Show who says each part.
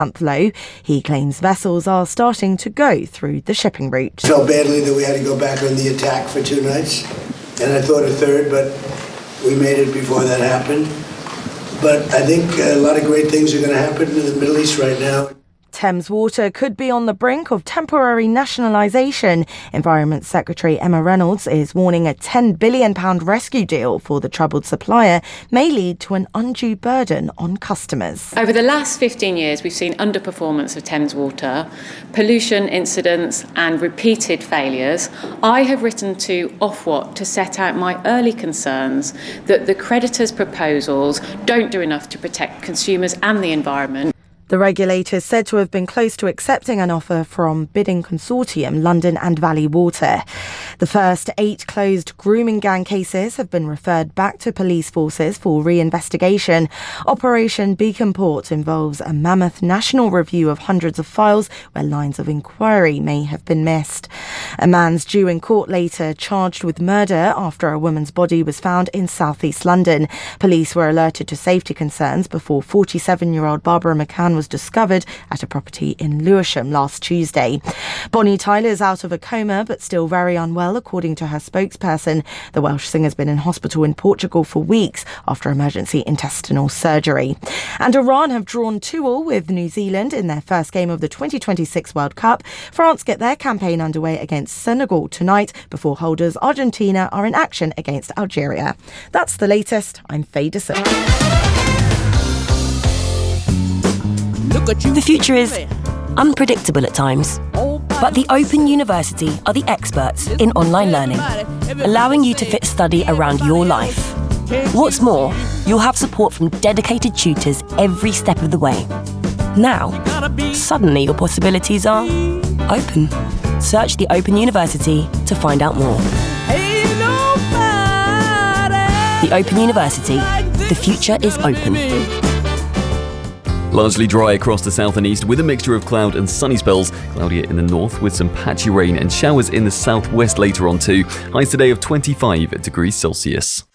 Speaker 1: month low. He claims vessels are starting to go through the shipping route.
Speaker 2: I felt badly that we had to go back on the attack for 2 nights, and I thought a third, but we made it before that happened. But I think a lot of great things are going to happen in the Middle East right now.
Speaker 1: Thames Water could be on the brink of temporary nationalisation. Environment Secretary Emma Reynolds is warning a £10 billion rescue deal for the troubled supplier may lead to an undue burden on customers.
Speaker 3: Over the last 15 years, we've seen underperformance of Thames Water, pollution incidents and repeated failures. I have written to Ofwat to set out my early concerns that the creditors' proposals don't do enough to protect consumers and the environment.
Speaker 1: The regulator is said to have been close to accepting an offer from bidding consortium London and Valley Water. The first 8 closed grooming gang cases have been referred back to police forces for reinvestigation. Operation Beacon Port involves a mammoth national review of hundreds of files where lines of inquiry may have been missed. A man's due in court later charged with murder after a woman's body was found in southeast London. Police were alerted to safety concerns before 47-year-old Barbara McCann was discovered at a property in Lewisham last Tuesday. Bonnie Tyler is out of a coma but still very unwell, according to her spokesperson. The Welsh singer's been in hospital in Portugal for weeks after emergency intestinal surgery. And Iran have drawn 2-2 with New Zealand in their first game of the 2026 World Cup. France get their campaign underway against Senegal tonight before holders Argentina are in action against Algeria. That's the latest. I'm Faye De Silva.
Speaker 4: The future is unpredictable at times, but the Open University are the experts in online learning, allowing you to fit study around your life. What's more, you'll have support from dedicated tutors every step of the way. Now, suddenly your possibilities are open. Search the Open University to find out more. The Open University. The future is open.
Speaker 5: Largely dry across the south and east with a mixture of cloud and sunny spells. Cloudier in the north with some patchy rain and showers in the southwest later on too. Highs today of 25 degrees Celsius.